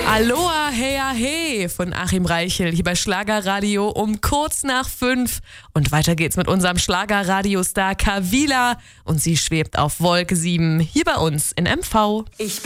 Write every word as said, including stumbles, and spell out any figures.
Aloha, heya, hey von Achim Reichel hier bei Schlagerradio um kurz nach fünf. Und weiter geht's mit unserem Schlagerradiostar Kavila. Und sie schwebt auf Wolke sieben hier bei uns in M V. Ich